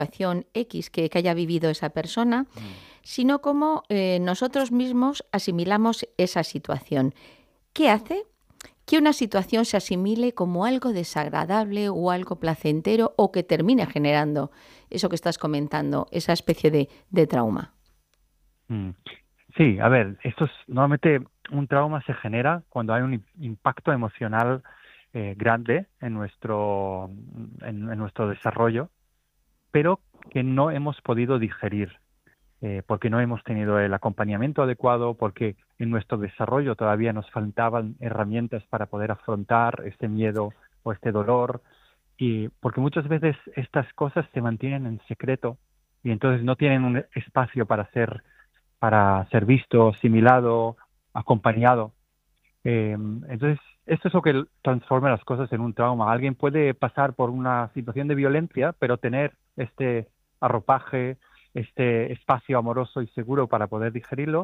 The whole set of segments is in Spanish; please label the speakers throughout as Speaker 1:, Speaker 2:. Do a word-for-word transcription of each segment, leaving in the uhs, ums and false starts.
Speaker 1: situación X que, que haya vivido esa persona,
Speaker 2: Mm.
Speaker 1: sino cómo eh, nosotros mismos asimilamos esa situación. ¿Qué hace que una situación se asimile como algo desagradable o algo placentero o que termine generando eso que estás comentando, esa especie de, de trauma?
Speaker 2: Mm. Sí, a ver, esto es, normalmente un trauma se genera cuando hay un im- impacto emocional eh, grande en nuestro, en, en nuestro desarrollo, pero que no hemos podido digerir, eh, porque no hemos tenido el acompañamiento adecuado, porque en nuestro desarrollo todavía nos faltaban herramientas para poder afrontar este miedo o este dolor, y porque muchas veces estas cosas se mantienen en secreto y entonces no tienen un espacio para ser para ser visto, asimilado, acompañado. Eh, entonces, esto es lo que transforma las cosas en un trauma. Alguien puede pasar por una situación de violencia, pero tener este arropaje, este espacio amoroso y seguro para poder digerirlo,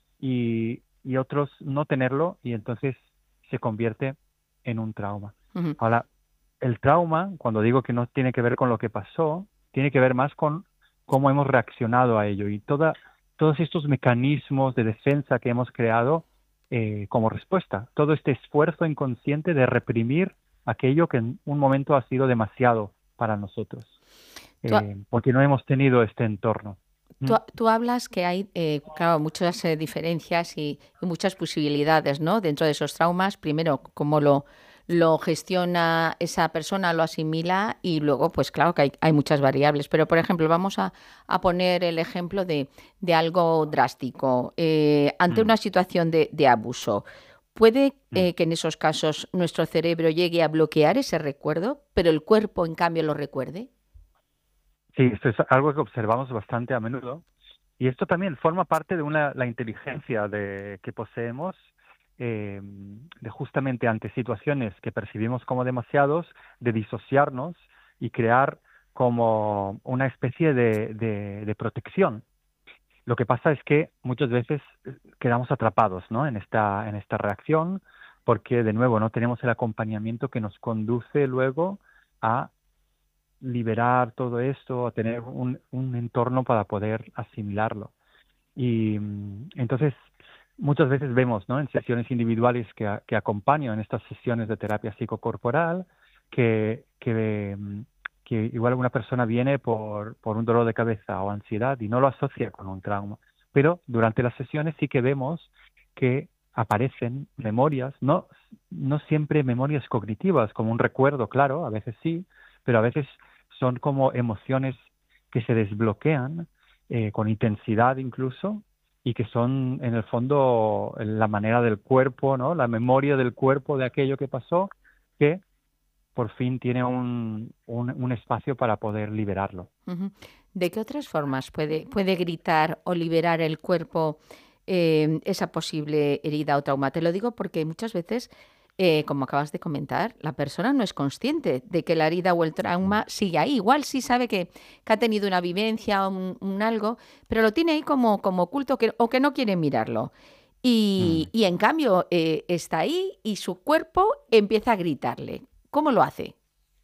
Speaker 2: y, y otros no tenerlo, y entonces se convierte en un trauma.
Speaker 1: Ujú.
Speaker 2: Ahora, el trauma, cuando digo que no tiene que ver con lo que pasó, tiene que ver más con cómo hemos reaccionado a ello y toda, todos estos mecanismos de defensa que hemos creado eh, como respuesta. Todo este esfuerzo inconsciente de reprimir aquello que en un momento ha sido demasiado para nosotros,
Speaker 1: Tú,
Speaker 2: eh, porque no hemos tenido este entorno. Mm.
Speaker 1: tú, tú hablas que hay, eh, claro, muchas eh, diferencias y, y muchas posibilidades, ¿no? Dentro de esos traumas, primero, cómo lo, lo gestiona esa persona, lo asimila y luego, pues claro que hay, hay muchas variables. Pero, por ejemplo, vamos a, a poner el ejemplo de, de algo drástico. Eh, ante
Speaker 2: Mm.
Speaker 1: una situación de, de abuso, ¿puede
Speaker 2: Mm.
Speaker 1: eh, que en esos casos nuestro cerebro llegue a bloquear ese recuerdo, pero el cuerpo, en cambio, lo recuerde?
Speaker 2: Sí, esto es algo que observamos bastante a menudo. Y esto también forma parte de una, la inteligencia de, que poseemos, eh, de justamente ante situaciones que percibimos como demasiados, de disociarnos y crear como una especie de, de, de protección. Lo que pasa es que muchas veces eh, quedamos atrapados, ¿no? en esta, en esta reacción, porque de nuevo no tenemos el acompañamiento que nos conduce luego a liberar todo esto, a tener un, un entorno para poder asimilarlo. Y mm, entonces muchas veces vemos, ¿no? en sesiones individuales que, a- que acompaño en estas sesiones de terapia psicocorporal, que, que, mm, que igual una persona viene por, por un dolor de cabeza o ansiedad y no lo asocia con un trauma. Pero durante las sesiones sí que vemos que aparecen memorias, no, no siempre memorias cognitivas, como un recuerdo, claro, a veces sí, pero a veces son como emociones que se desbloquean eh, con intensidad incluso, y que son en el fondo la manera del cuerpo, ¿no? La memoria del cuerpo de aquello que pasó, que por fin tiene un, un, un espacio para poder liberarlo.
Speaker 1: Ujú. ¿De qué otras formas puede, puede gritar o liberar el cuerpo eh, esa posible herida o trauma? Te lo digo porque muchas veces, eh, como acabas de comentar, la persona no es consciente de que la herida o el trauma sigue ahí. Igual sí sabe que, que ha tenido una vivencia o un, un algo, pero lo tiene ahí como, como oculto que, o que no quiere mirarlo. Y,
Speaker 2: Mm.
Speaker 1: y en cambio eh, está ahí y su cuerpo empieza a gritarle. ¿Cómo lo hace?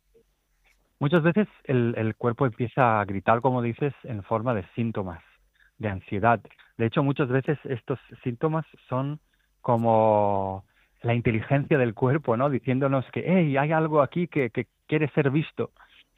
Speaker 2: Muchas veces el, el cuerpo empieza a gritar, como dices, en forma de síntomas, de ansiedad. De hecho, muchas veces estos síntomas son como la inteligencia del cuerpo, ¿no? Diciéndonos que, hey, hay algo aquí que, que quiere ser visto.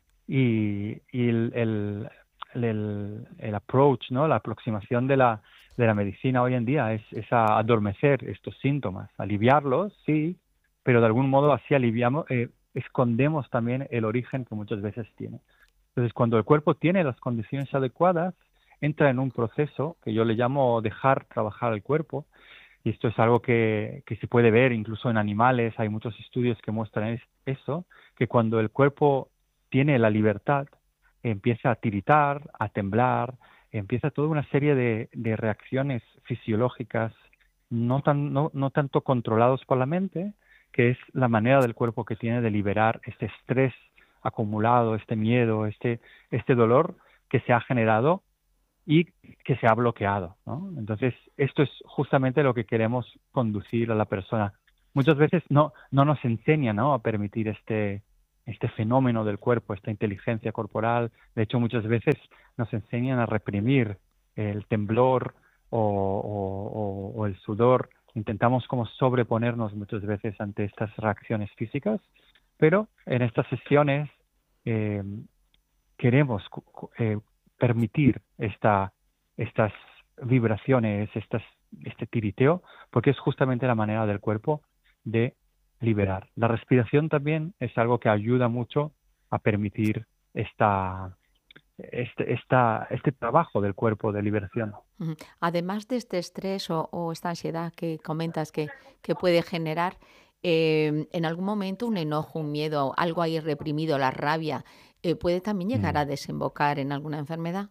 Speaker 2: Y, y el, el, el, el approach, ¿no? La aproximación de la, de la medicina hoy en día es, es a adormecer estos síntomas, aliviarlos, sí, pero de algún modo así aliviamos, eh, escondemos también el origen que muchas veces tiene. Entonces, cuando el cuerpo tiene las condiciones adecuadas, entra en un proceso que yo le llamo dejar trabajar el cuerpo, y esto es algo que, que se puede ver incluso en animales. Hay muchos estudios que muestran es- eso, que cuando el cuerpo tiene la libertad, empieza a tiritar, a temblar, empieza toda una serie de, de reacciones fisiológicas no, tan, no, no tanto controlados por la mente, que es la manera del cuerpo que tiene de liberar este estrés acumulado, este miedo, este, este dolor que se ha generado y que se ha bloqueado, ¿no? Entonces, esto es justamente lo que queremos conducir a la persona. Muchas veces no, no nos enseña, ¿no? a permitir este, este fenómeno del cuerpo, esta inteligencia corporal. De hecho, muchas veces nos enseñan a reprimir el temblor o, o, o, o el sudor. Intentamos como sobreponernos muchas veces ante estas reacciones físicas, pero en estas sesiones eh, queremos eh, permitir esta, estas vibraciones, estas, este tiriteo, porque es justamente la manera del cuerpo de liberar. La respiración también es algo que ayuda mucho a permitir esta, este, esta, este trabajo del cuerpo de liberación.
Speaker 1: Ujú. Además de este estrés o, o esta ansiedad que comentas que, que puede generar, eh, en algún momento un enojo, un miedo, algo ahí reprimido, la rabia, eh, puede también llegar
Speaker 2: Mm.
Speaker 1: a desembocar en alguna enfermedad.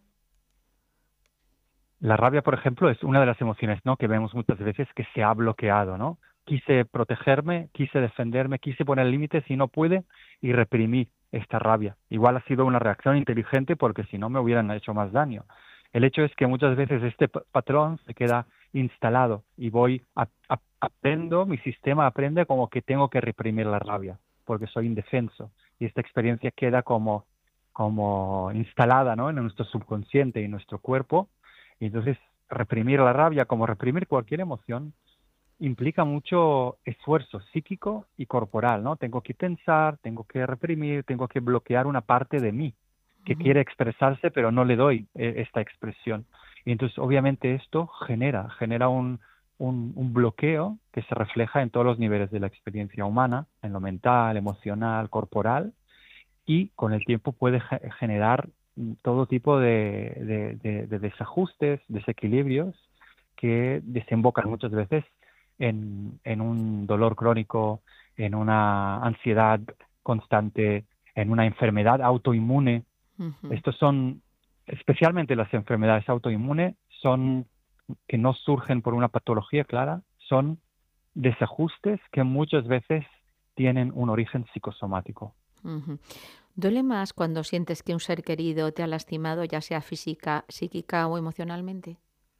Speaker 2: La rabia, por ejemplo, es una de las emociones, ¿no?, que vemos muchas veces que se ha bloqueado, ¿no? Quise protegerme, quise defenderme, quise poner límites y no pude y reprimí esta rabia. Igual ha sido una reacción inteligente porque si no me hubieran hecho más daño. El hecho es que muchas veces este p- patrón se queda instalado y voy, a, a- aprendo, mi sistema aprende como que tengo que reprimir la rabia porque soy indefenso y esta experiencia queda como, como instalada, ¿no?, en nuestro subconsciente y nuestro cuerpo, y entonces reprimir la rabia, como reprimir cualquier emoción, implica mucho esfuerzo psíquico y corporal, ¿no? Tengo que pensar, tengo que reprimir, tengo que bloquear una parte de mí que
Speaker 1: Ujú.
Speaker 2: quiere expresarse, pero no le doy eh, esta expresión. Y entonces, obviamente, esto genera, genera un, un, un bloqueo que se refleja en todos los niveles de la experiencia humana, en lo mental, emocional, corporal, y con el tiempo puede ge- generar mm, todo tipo de, de- de- de desajustes, desequilibrios que desembocan muchas veces en, en un dolor crónico, en una ansiedad constante, en una enfermedad autoinmune.
Speaker 1: Ujú.
Speaker 2: Estos son, especialmente las enfermedades autoinmunes, son que no surgen por una patología clara, son desajustes que muchas veces tienen un origen psicosomático.
Speaker 1: Ujú. ¿Duele más cuando sientes que un ser querido te ha lastimado, ya sea física, psíquica o emocionalmente?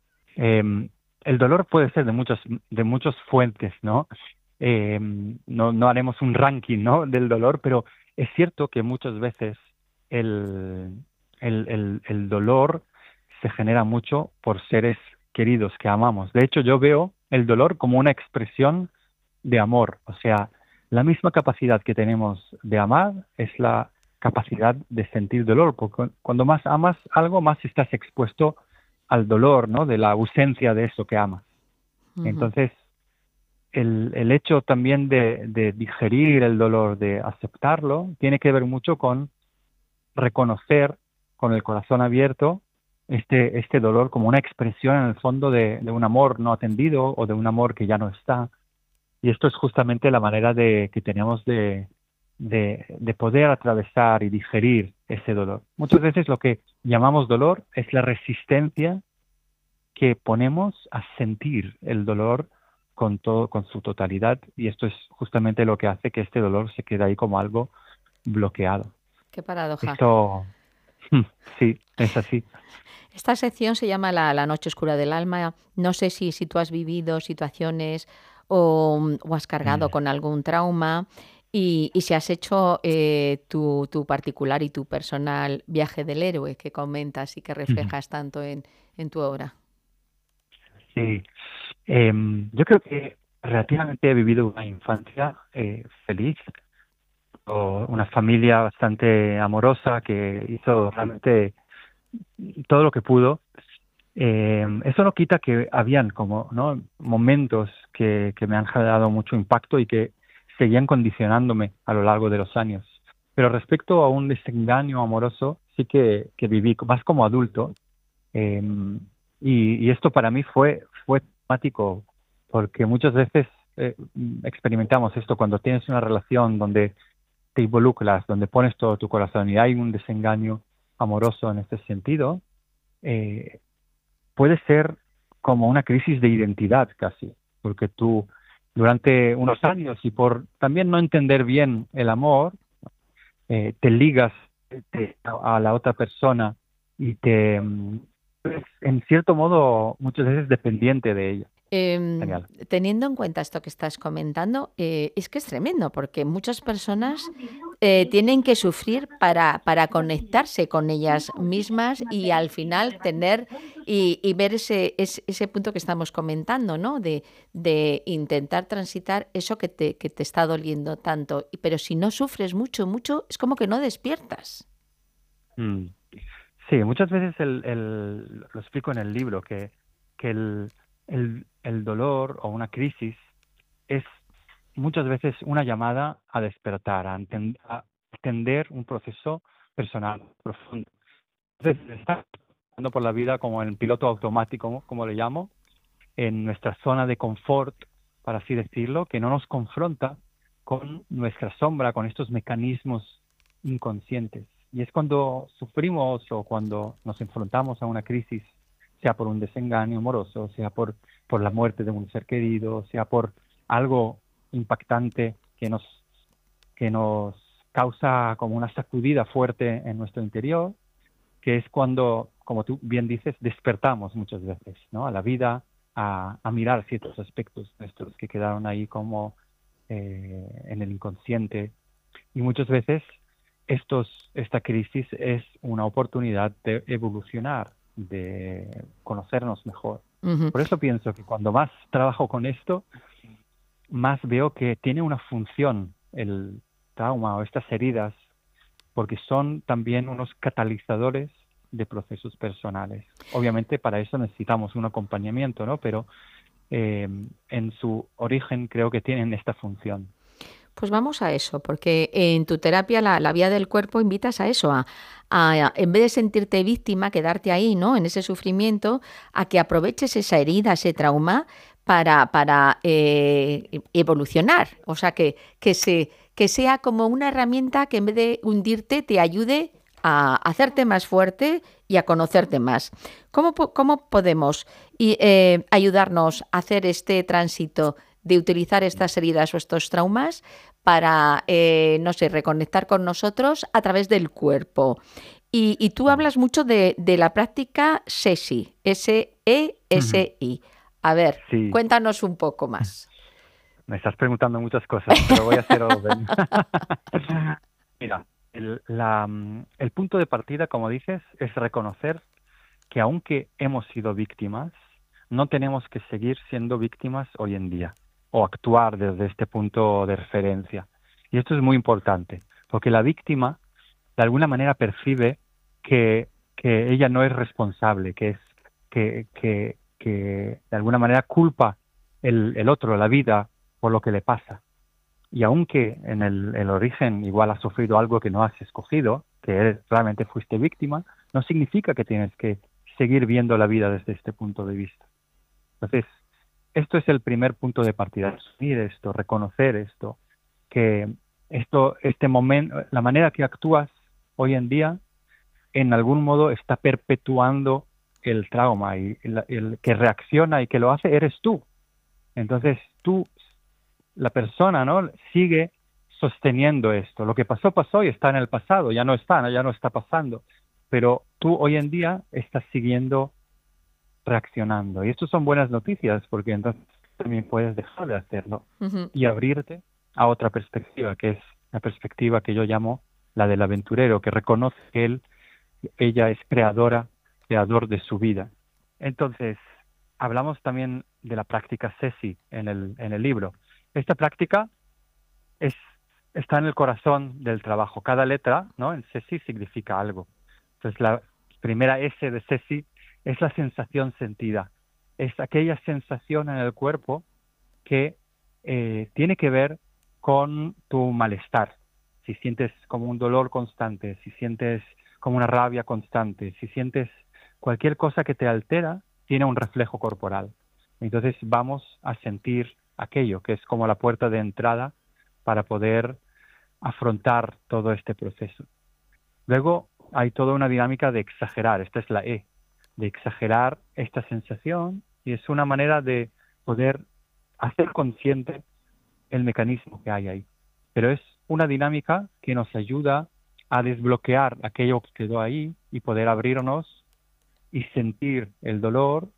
Speaker 2: Eh, el dolor puede ser de muchas, de muchas fuentes, ¿no? Eh, no, no haremos un ranking, ¿no?, del dolor, pero es cierto que muchas veces el, el, el, el dolor se genera mucho por seres queridos que amamos. De hecho, yo veo el dolor como una expresión de amor. O sea, la misma capacidad que tenemos de amar es la capacidad de sentir dolor, porque cuando más amas algo, más estás expuesto al dolor, ¿no?, de la ausencia de eso que amas.
Speaker 1: Ujú.
Speaker 2: Entonces, el, el hecho también de, de digerir el dolor, de aceptarlo, tiene que ver mucho con reconocer con el corazón abierto este, este dolor como una expresión en el fondo de, de un amor no atendido o de un amor que ya no está. Y esto es justamente la manera de, que tenemos de, de, de poder atravesar y digerir ese dolor. Muchas veces lo que llamamos dolor es la resistencia que ponemos a sentir el dolor con todo, con su totalidad, y esto es justamente lo que hace que este dolor se quede ahí como algo bloqueado.
Speaker 1: Qué paradoja.
Speaker 2: Esto, sí, es así.
Speaker 1: Esta sección se llama la, la noche oscura del alma. No sé si, si tú has vivido situaciones o, o has cargado
Speaker 2: Mm,
Speaker 1: con algún trauma y, y si has hecho eh, tu, tu particular y tu personal viaje del héroe que comentas y que reflejas tanto en, en tu obra.
Speaker 2: sí, Em, yo creo que relativamente he vivido una infancia eh, feliz, o una familia bastante amorosa que hizo realmente todo lo que pudo. Eh, eso no quita que habían como, ¿no?, momentos que, que me han generado mucho impacto y que seguían condicionándome a lo largo de los años. Pero respecto a un desengaño amoroso, sí que, que viví más como adulto. eh, y, y esto para mí fue, fue traumático, porque muchas veces eh, experimentamos esto cuando tienes una relación donde te involucras, donde pones todo tu corazón y hay un desengaño amoroso en este sentido. eh, Puede ser como una crisis de identidad casi, porque tú durante unos años y por también no entender bien el amor, eh, te ligas te- a, a la otra persona y te mm, eres en cierto modo muchas veces dependiente de ella.
Speaker 1: Em,
Speaker 2: Genial.
Speaker 1: teniendo en cuenta esto que estás comentando, eh, es que es tremendo, porque muchas personas eh, tienen que sufrir para, para conectarse con ellas mismas y al final tener y, y ver ese, ese, ese punto que estamos comentando, ¿no? De, de intentar transitar eso que te, que te está doliendo tanto. Y- Pero si no sufres mucho, mucho, es como que no despiertas.
Speaker 2: Mm. Sí, muchas veces el, el- lo explico en el libro, que, que el, el, el dolor o una crisis es muchas veces una llamada a despertar, a, enten- a entender un proceso personal profundo. Entonces, está andando por la vida como en piloto automático, como le llamo, en nuestra zona de confort, para así decirlo, que no nos confronta con nuestra sombra, con estos mecanismos inconscientes. Y es cuando sufrimos o cuando nos enfrentamos a una crisis, sea por un desengaño amoroso, sea por, por la muerte de un ser querido, sea por algo impactante que nos, que nos causa como una sacudida fuerte en nuestro interior, que es cuando, como tú bien dices, despertamos muchas veces, ¿no? A la vida, a, a mirar ciertos aspectos nuestros que quedaron ahí como eh, en el inconsciente. Y muchas veces estos, esta crisis es una oportunidad de evolucionar, de conocernos mejor.
Speaker 1: Ujú.
Speaker 2: Por eso pienso que cuando más trabajo con esto, más veo que tiene una función el trauma o estas heridas, porque son también unos catalizadores de procesos personales. Obviamente para eso necesitamos un acompañamiento, ¿no? Pero eh, en su origen creo que tienen esta función.
Speaker 1: Pues vamos a eso, porque en tu terapia la, la vía del cuerpo invitas a eso, a, a, en vez de sentirte víctima, quedarte ahí, ¿no? En ese sufrimiento, a que aproveches esa herida, ese trauma, para, para eh, evolucionar. O sea, que, que, se, que sea como una herramienta que en vez de hundirte, te ayude a hacerte más fuerte y a conocerte más. ¿Cómo, po- cómo podemos y, eh, ayudarnos a hacer este tránsito de utilizar estas heridas o estos traumas para, eh, no sé, reconectar con nosotros a través del cuerpo? Y, y tú
Speaker 2: Mm.
Speaker 1: hablas mucho de, de la práctica SESI, S E S I. A ver,
Speaker 2: Sí,
Speaker 1: cuéntanos un poco más.
Speaker 2: me estás preguntando muchas cosas, pero voy a hacer orden. Mira, el, la, mm, el punto de partida, como dices, es reconocer que aunque hemos sido víctimas, no tenemos que seguir siendo víctimas hoy en día o actuar desde este punto de referencia. Y esto es muy importante, porque la víctima de alguna manera percibe que, que ella no es responsable, que es que, que, que de alguna manera culpa el, el otro, la vida, por lo que le pasa. Y aunque en el, el origen igual has sufrido algo que no has escogido, que eres, realmente fuiste víctima, no significa que tienes que seguir viendo la vida desde este punto de vista. Entonces, esto es el primer punto de partida, asumir esto, reconocer esto, que esto, este momento, la manera que actúas hoy en día, en algún modo está perpetuando el trauma y el, el que reacciona y que lo hace eres tú. Entonces, tú, la persona, ¿no? Sigue sosteniendo esto. Lo que pasó, pasó y está en el pasado, ya no está, ¿no? Ya no está pasando. Pero tú hoy en día estás siguiendo reaccionando. Y esto son buenas noticias porque entonces también puedes dejar de hacerlo
Speaker 1: Ujú.
Speaker 2: y abrirte a otra perspectiva, que es la perspectiva que yo llamo la del aventurero, que reconoce que él, ella es creadora, creador de su vida. Entonces, hablamos también de la práctica SESI en el, en el libro. Esta práctica es, está en el corazón del trabajo. Cada letra, ¿no? En SESI significa algo. Entonces, la primera S de SESI es la sensación sentida. Es aquella sensación en el cuerpo que eh, tiene que ver con tu malestar. Si sientes como un dolor constante, si sientes como una rabia constante, si sientes cualquier cosa que te altera, tiene un reflejo corporal. Entonces vamos a sentir aquello que es como la puerta de entrada para poder afrontar todo este proceso. Luego hay toda una dinámica de exagerar, esta es la E, de exagerar esta sensación y es una manera de poder hacer consciente el mecanismo que hay ahí. Pero es una dinámica que nos ayuda a desbloquear aquello que quedó ahí y poder abrirnos y sentir el dolor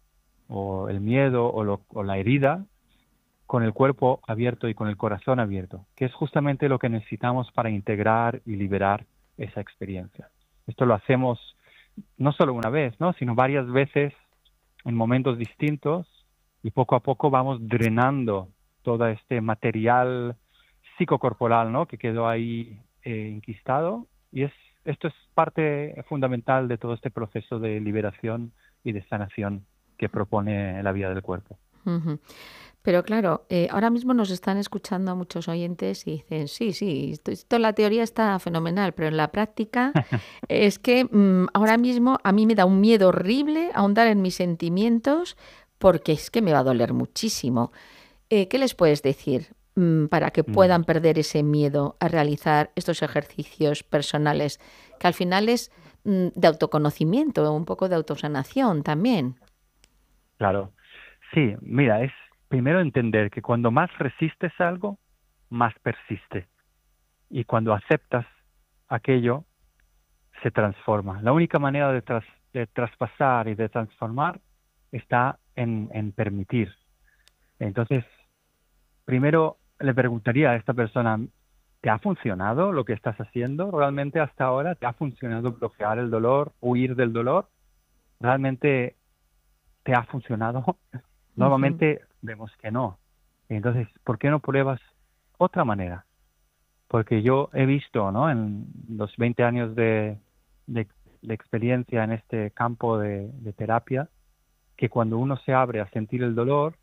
Speaker 2: o el miedo o, lo, o la herida con el cuerpo abierto y con el corazón abierto, que es justamente lo que necesitamos para integrar y liberar esa experiencia. Esto lo hacemos no solo una vez, ¿no? Sino varias veces en momentos distintos y poco a poco vamos drenando todo este material psicocorporal, ¿no? Que quedó ahí eh, enquistado y es esto es parte fundamental de todo este proceso de liberación y de sanación que propone la vida del cuerpo.
Speaker 1: Ujú. Pero claro, eh, ahora mismo nos están escuchando muchos oyentes y dicen, sí, sí, esto, esto la teoría está fenomenal, pero en la práctica es que mm, ahora mismo a mí me da un miedo horrible ahondar en mis sentimientos porque es que me va a doler muchísimo. Eh, ¿qué les puedes decir mm, para que
Speaker 2: Mm,
Speaker 1: puedan perder ese miedo a realizar estos ejercicios personales, que al final es mm, de autoconocimiento, un poco de autosanación también?
Speaker 2: claro. Sí, mira, es primero entender que cuando más resistes algo, más persiste. Y cuando aceptas aquello, se transforma. La única manera de, tras, de traspasar y de transformar está en, en permitir. Entonces, primero le preguntaría a esta persona, ¿te ha funcionado lo que estás haciendo realmente hasta ahora? ¿Te ha funcionado bloquear el dolor, huir del dolor? ¿Realmente te ha funcionado?
Speaker 1: Ujú,
Speaker 2: Normalmente vemos que no. Entonces, ¿por qué no pruebas otra manera? Porque yo he visto, ¿no? En los veinte años de, de, de experiencia en este campo de, de terapia, que cuando uno se abre a sentir el dolor,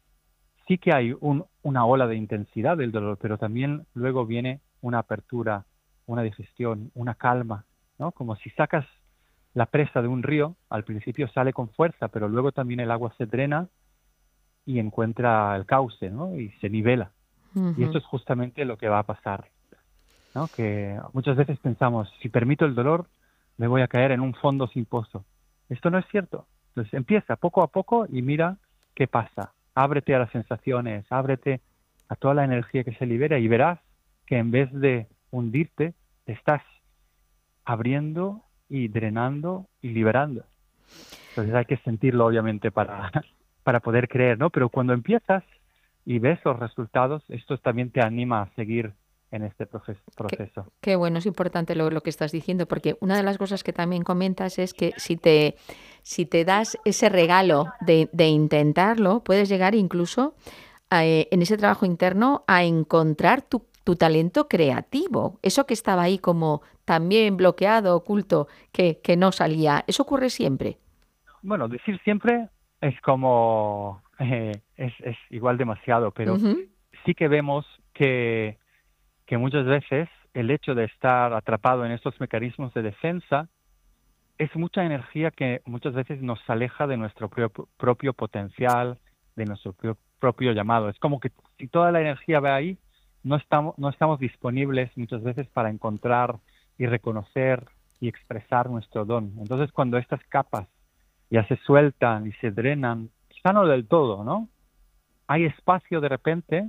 Speaker 2: sí que hay un, una ola de intensidad del dolor, pero también luego viene una apertura, una digestión, una calma, ¿no? Como si sacas la presa de un río, al principio sale con fuerza, pero luego también el agua se drena y encuentra el cauce, ¿no? Y se nivela. Y
Speaker 1: ujú.
Speaker 2: esto es justamente lo que va a pasar, ¿no? Que muchas veces pensamos, si permito el dolor, me voy a caer en un fondo sin pozo. Esto no es cierto. Entonces empieza poco a poco y mira qué pasa. Ábrete a las sensaciones, ábrete a toda la energía que se libera y verás que en vez de hundirte, te estás abriendo y drenando y liberando. Entonces hay que sentirlo obviamente para, para poder creer, ¿no? Pero cuando empiezas y ves los resultados, esto también te anima a seguir en este proces-
Speaker 1: Qué,
Speaker 2: proceso.
Speaker 1: qué bueno, es importante lo, lo que estás diciendo, porque una de las cosas que también comentas es que si te, si te das ese regalo de, de intentarlo, puedes llegar incluso a, eh, en ese trabajo interno a encontrar tu, tu talento creativo, eso que estaba ahí como también bloqueado, oculto, que, que no salía. ¿Eso ocurre siempre?
Speaker 2: Bueno, decir siempre es como, eh, es, es igual demasiado, pero
Speaker 1: Ujú,
Speaker 2: sí que vemos que, que muchas veces el hecho de estar atrapado en estos mecanismos de defensa es mucha energía que muchas veces nos aleja de nuestro propio, propio potencial, de nuestro pro- propio llamado. Es como que si toda la energía va ahí, no estamos, no estamos disponibles muchas veces para encontrar y reconocer y expresar nuestro don. Entonces, cuando estas capas ya se sueltan y se drenan, quizá no del todo, ¿no? Hay espacio de repente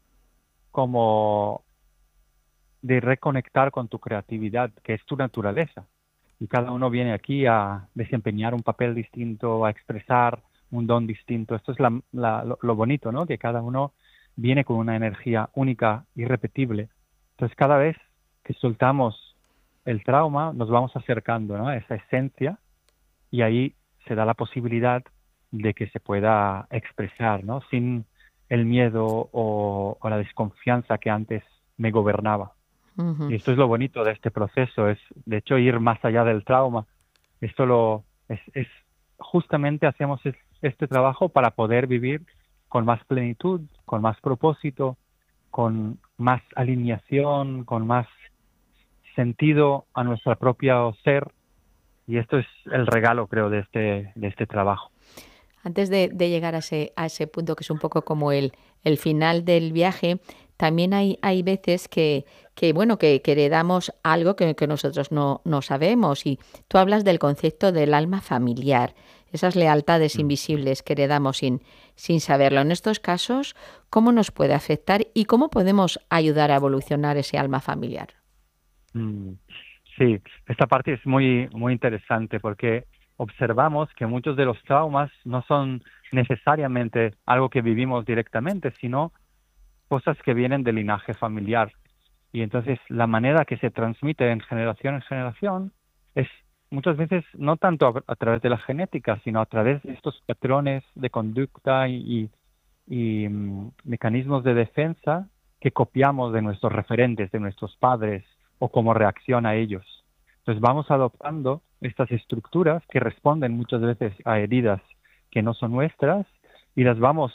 Speaker 2: como de reconectar con tu creatividad, que es tu naturaleza. Y cada uno viene aquí a desempeñar un papel distinto, a expresar un don distinto. Esto es la, la, lo, lo bonito, ¿no? Que cada uno viene con una energía única, irrepetible. Entonces, cada vez que soltamos el trauma, nos vamos acercando, ¿no? A esa esencia y ahí se da la posibilidad de que se pueda expresar, ¿no? Sin el miedo o, o la desconfianza que antes me gobernaba.
Speaker 1: ujú.
Speaker 2: Y esto es lo bonito de este proceso, es de hecho ir más allá del trauma. Esto lo es, es justamente hacemos es- este trabajo para poder vivir con más plenitud, con más propósito, con más alineación, con más sentido a nuestro propio ser. Y esto es el regalo, creo, de este, de este trabajo.
Speaker 1: Antes de, de llegar a ese, a ese punto que es un poco como el, el final del viaje, también hay, hay veces que, que bueno, que, que heredamos algo que, que nosotros no, no sabemos. Y tú hablas del concepto del alma familiar, esas lealtades
Speaker 2: Mm.
Speaker 1: invisibles que heredamos sin, sin saberlo. En estos casos, ¿cómo nos puede afectar y cómo podemos ayudar a evolucionar ese alma familiar?
Speaker 2: Mm, sí, esta parte es muy, muy interesante porque observamos que muchos de los traumas no son necesariamente algo que vivimos directamente, sino cosas que vienen del linaje familiar. Y entonces la manera que se transmite en generación en generación es muchas veces no tanto a, a través de la genética, sino a través de estos patrones de conducta y, y, y mm, mecanismos de defensa que copiamos de nuestros referentes, de nuestros padres, o como reacción a ellos. Entonces vamos adoptando estas estructuras que responden muchas veces a heridas que no son nuestras y las vamos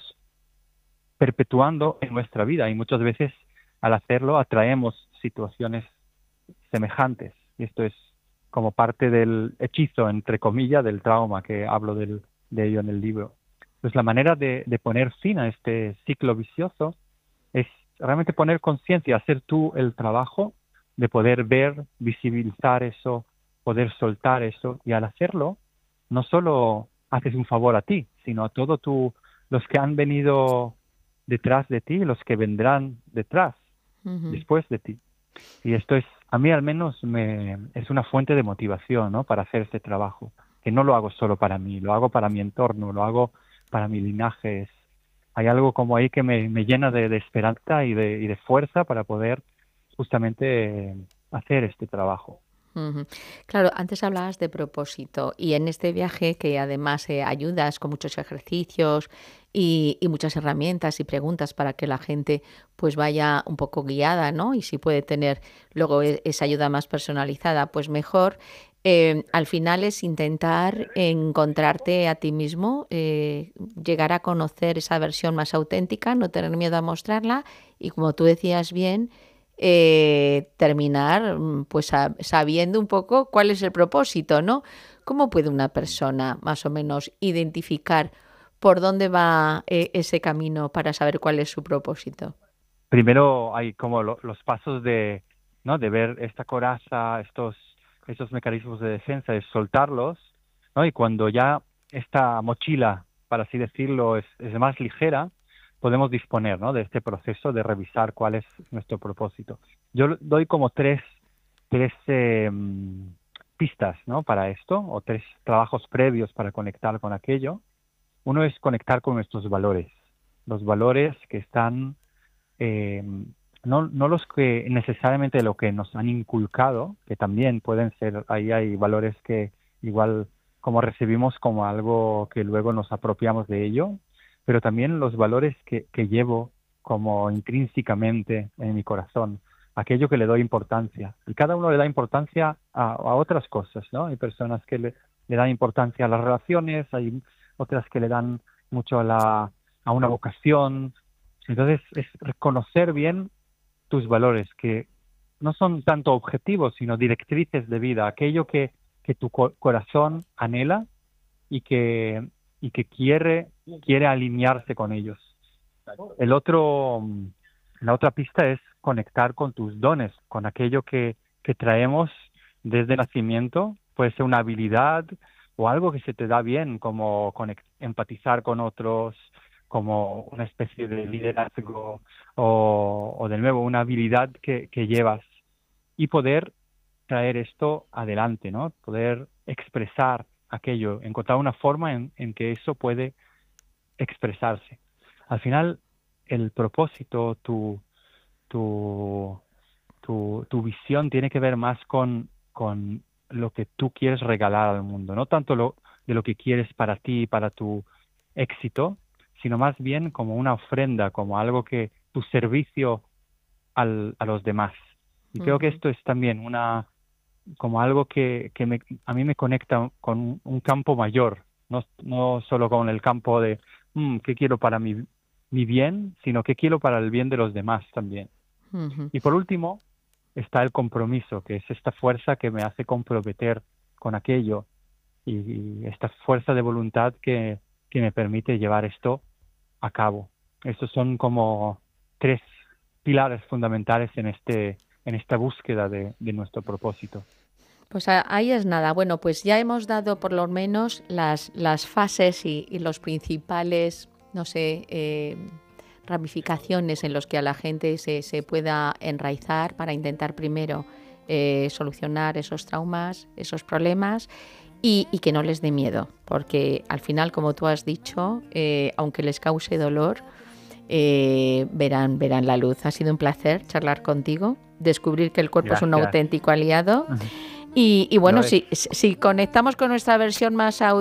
Speaker 2: perpetuando en nuestra vida, y muchas veces al hacerlo atraemos situaciones semejantes. Y esto es como parte del hechizo, entre comillas, del trauma que hablo del, de ello en el libro. Pues la manera de, de poner fin a este ciclo vicioso es realmente poner conciencia, hacer tú el trabajo de poder ver, visibilizar eso, poder soltar eso, y al hacerlo no solo haces un favor a ti, sino a todos los que han venido detrás de ti, los que vendrán detrás, uh-huh. después de ti. Y esto es, a mí al menos, me, es una fuente de motivación, ¿no?, para hacer este trabajo, que no lo hago solo para mí, lo hago para mi entorno, lo hago para mi linaje. Es, hay algo como ahí que me, me llena de, de esperanza y de, y de fuerza para poder justamente eh, hacer este trabajo.
Speaker 1: Uh-huh. Claro, antes hablabas de propósito, y en este viaje que además eh, ayudas con muchos ejercicios y, y muchas herramientas y preguntas para que la gente pues vaya un poco guiada, ¿no? Y si puede tener luego e- esa ayuda más personalizada, pues mejor. Eh, al final es intentar encontrarte a ti mismo, eh, llegar a conocer esa versión más auténtica, no tener miedo a mostrarla y, como tú decías bien, Eh, terminar pues a, sabiendo un poco cuál es el propósito, ¿no? ¿Cómo puede una persona más o menos identificar por dónde va eh, ese camino para saber cuál es su propósito?
Speaker 2: Primero hay como lo, los pasos de, ¿no?, de ver esta coraza, estos, estos mecanismos de defensa, de soltarlos, ¿no? Y cuando ya esta mochila, para así decirlo, es, es más ligera, podemos disponer, ¿no?, de este proceso de revisar cuál es nuestro propósito. Yo doy como tres, tres eh, pistas, ¿no?, para esto, o tres trabajos previos para conectar con aquello. Uno es conectar con nuestros valores, los valores que están, eh, no, no los que necesariamente lo que nos han inculcado, que también pueden ser, ahí hay valores que igual como recibimos como algo que luego nos apropiamos de ello, pero también los valores que, que llevo como intrínsecamente en mi corazón, aquello que le doy importancia. Y cada uno le da importancia a, a otras cosas, ¿no? Hay personas que le, le dan importancia a las relaciones, hay otras que le dan mucho a, la, a una vocación. Entonces es reconocer bien tus valores, que no son tanto objetivos, sino directrices de vida, aquello que, que tu co- corazón anhela y que y que quiere, quiere alinearse con ellos. El otro, la otra pista es conectar con tus dones, con aquello que, que traemos desde nacimiento. Puede ser una habilidad o algo que se te da bien, como conect, empatizar con otros, como una especie de liderazgo o, o de nuevo una habilidad que, que llevas, y poder traer esto adelante, ¿no? Poder expresar aquello, encontrar una forma en, en que eso puede expresarse. Al final, el propósito, tu, tu, tu, tu visión tiene que ver más con, con lo que tú quieres regalar al mundo, no tanto lo, de lo que quieres para ti, para tu éxito, sino más bien como una ofrenda, como algo que, tu servicio al, a los demás. Y uh-huh. creo que esto es también una como algo que, que me, a mí me conecta con un campo mayor, no, no solo con el campo de mmm, qué quiero para mi, mi bien, sino qué quiero para el bien de los demás también. Uh-huh. Y por último está el compromiso, que es esta fuerza que me hace comprometer con aquello, y, y esta fuerza de voluntad que, que me permite llevar esto a cabo. Estos son como tres pilares fundamentales en este en esta búsqueda de, de nuestro propósito.
Speaker 1: Pues ahí es nada. Bueno, pues ya hemos dado por lo menos las, las fases y, y los principales, no sé, eh, ramificaciones en los que a la gente se, se pueda enraizar para intentar primero eh, solucionar esos traumas, esos problemas. y, y que no les dé miedo, porque al final, como tú has dicho, eh, aunque les cause dolor, eh, verán, verán la luz. Ha sido un placer charlar contigo, descubrir que el cuerpo Gracias. Es un auténtico aliado. Y, y bueno, si, si conectamos con nuestra versión más audio,